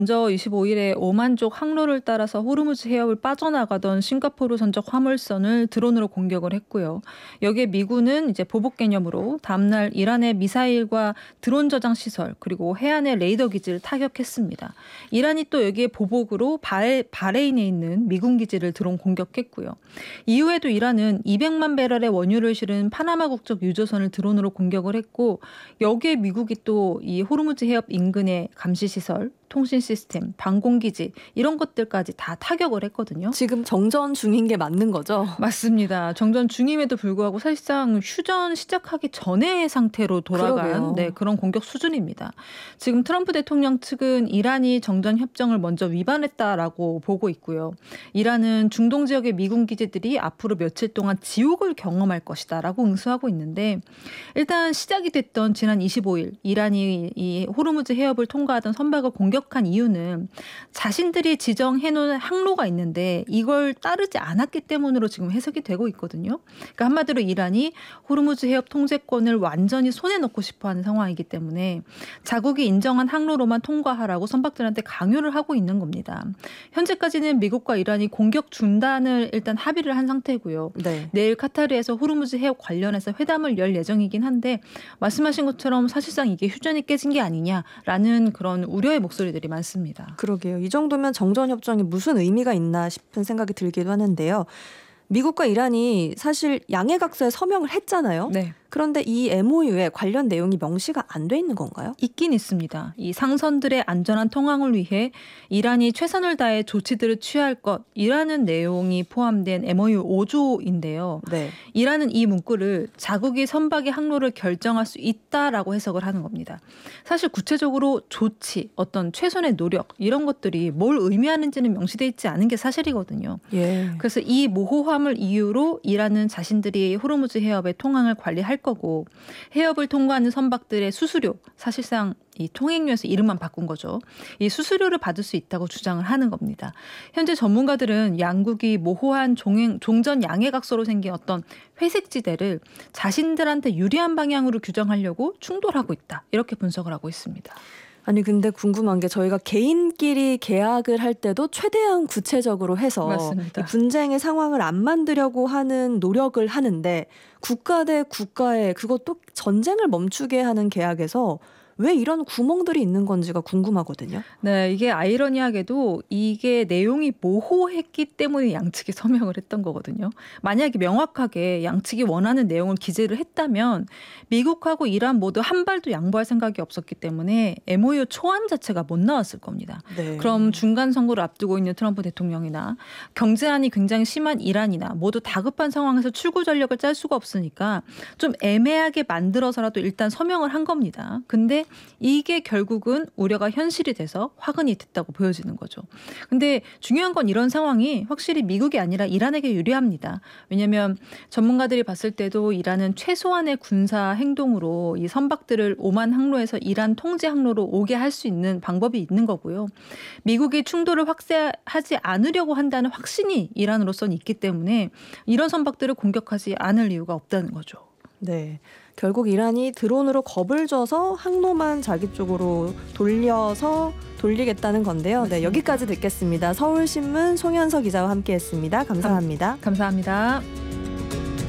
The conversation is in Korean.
먼저 25일에 오만족 항로를 따라서 호르무즈 해협을 빠져나가던 싱가포르 선적 화물선을 드론으로 공격을 했고요. 여기에 미군은 이제 보복 개념으로 다음날 이란의 미사일과 드론 저장 시설 그리고 해안의 레이더 기지를 타격했습니다. 이란이 또 여기에 보복으로 바레인에 있는 미군 기지를 드론 공격했고요. 이후에도 이란은 200만 배럴의 원유를 실은 파나마 국적 유조선을 드론으로 공격을 했고, 여기에 미국이 또 이 호르무즈 해협 인근의 감시 시설, 통신 시스템, 방공기지 이런 것들까지 다 타격을 했거든요. 지금 정전 중인 게 맞는 거죠? 맞습니다. 정전 중임에도 불구하고 사실상 휴전 시작하기 전의 상태로 돌아간 그런 공격 수준입니다. 지금 트럼프 대통령 측은 이란이 정전 협정을 먼저 위반했다라고 보고 있고요. 이란은 중동 지역의 미군 기지들이 앞으로 며칠 동안 지옥을 경험할 것이다라고 응수하고 있는데, 일단 시작이 됐던 지난 25일 이란이 이 호르무즈 해협을 통과하던 선박을 공격한 이유는 자신들이 지정해놓은 항로가 있는데 이걸 따르지 않았기 때문으로 지금 해석이 되고 있거든요. 그러니까 한마디로 이란이 호르무즈 해협 통제권을 완전히 손에 넣고 싶어하는 상황이기 때문에 자국이 인정한 항로로만 통과하라고 선박들한테 강요를 하고 있는 겁니다. 현재까지는 미국과 이란이 공격 중단을 일단 합의를 한 상태고요. 내일 카타르에서 호르무즈 해협 관련해서 회담을 열 예정이긴 한데, 말씀하신 것처럼 사실상 이게 휴전이 깨진 게 아니냐라는 그런 우려의 목소리들이 많습니다. 그러게요. 이 정도면 정전협정이 무슨 의미가 있나 싶은 생각이 들기도 하는데요. 미국과 이란이 사실 양해각서에 서명을 했잖아요. 네. 그런데 이 MOU에 관련 내용이 명시가 안 돼 있는 건가요? 있긴 있습니다. 이 상선들의 안전한 통항을 위해 이란이 최선을 다해 조치들을 취할 것이라는 내용이 포함된 MOU 5조인데요. 이란은 이 문구를 자국이 선박의 항로를 결정할 수 있다라고 해석을 하는 겁니다. 사실 구체적으로 조치, 어떤 최선의 노력 이런 것들이 뭘 의미하는지는 명시되어 있지 않은 게 사실이거든요. 그래서 이 모호함을 이유로 이란은 자신들이 호르무즈 해협의 통항을 관리할 거고, 해협을 통과하는 선박들의 수수료, 사실상 이 통행료에서 이름만 바꾼 거죠. 이 수수료를 받을 수 있다고 주장을 하는 겁니다. 현재 전문가들은 양국이 모호한 종전 양해각서로 생긴 어떤 회색지대를 자신들한테 유리한 방향으로 규정하려고 충돌하고 있다, 이렇게 분석을 하고 있습니다. 아니 근데 궁금한 게, 저희가 개인끼리 계약을 할 때도 최대한 구체적으로 해서 이 분쟁의 상황을 안 만들려고 하는 노력을 하는데, 국가 대 국가의 그것도 전쟁을 멈추게 하는 계약에서 왜 이런 구멍들이 있는 건지가 궁금하거든요. 네, 이게 아이러니하게도 이게 내용이 모호했기 때문에 양측이 서명을 했던 거거든요. 만약에 명확하게 양측이 원하는 내용을 기재를 했다면 미국하고 이란 모두 한 발도 양보할 생각이 없었기 때문에 MOU 초안 자체가 못 나왔을 겁니다. 그럼 중간 선거를 앞두고 있는 트럼프 대통령이나 경제안이 굉장히 심한 이란이나 모두 다급한 상황에서 출구 전략을 짤 수가 없으니까 좀 애매하게 만들어서라도 일단 서명을 한 겁니다. 근데 이게 결국은 우려가 현실이 돼서 화근이 됐다고 보여지는 거죠. 근데 중요한 건 이런 상황이 확실히 미국이 아니라 이란에게 유리합니다. 왜냐하면 전문가들이 봤을 때도 이란은 최소한의 군사 행동으로 이 선박들을 오만 항로에서 이란 통제 항로로 오게 할 수 있는 방법이 있는 거고요. 미국이 충돌을 확대하지 않으려고 한다는 확신이 이란으로서는 있기 때문에 이런 선박들을 공격하지 않을 이유가 없다는 거죠. 네. 결국 이란이 드론으로 겁을 줘서 항로만 자기 쪽으로 돌리겠다는 건데요. 네, 여기까지 듣겠습니다. 서울신문 송현서 기자와 함께했습니다. 감사합니다. 감사합니다.